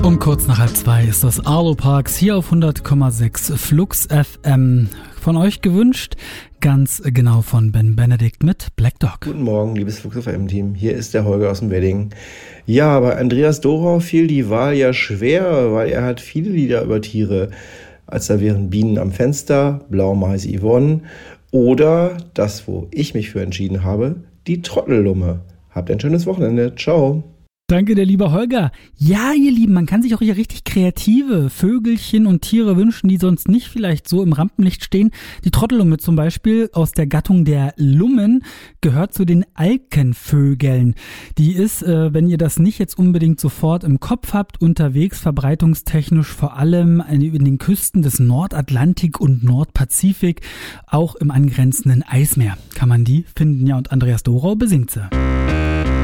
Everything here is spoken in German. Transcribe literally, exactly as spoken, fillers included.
Um kurz nach halb zwei ist das Arlo Parks hier auf hundert Komma sechs Flux F M. Von euch gewünscht, ganz genau von Ben Benedikt mit Black Dog. Guten Morgen, liebes Flux F M-Team. Hier ist der Holger aus dem Wedding. Ja, bei Andreas Dorau fiel die Wahl ja schwer, weil er hat viele Lieder über Tiere. Als da wären Bienen am Fenster, Blaumais Yvonne oder das, wo ich mich für entschieden habe, die Trottellumme. Habt ein schönes Wochenende. Ciao. Danke, der liebe Holger. Ja, ihr Lieben, man kann sich auch hier richtig kreative Vögelchen und Tiere wünschen, die sonst nicht vielleicht so im Rampenlicht stehen. Die Trottellumme zum Beispiel aus der Gattung der Lummen gehört zu den Alkenvögeln. Die ist, äh, wenn ihr das nicht jetzt unbedingt sofort im Kopf habt, unterwegs verbreitungstechnisch vor allem in den Küsten des Nordatlantik und Nordpazifik, auch im angrenzenden Eismeer kann man die finden. Ja, und Andreas Dorau besingt sie.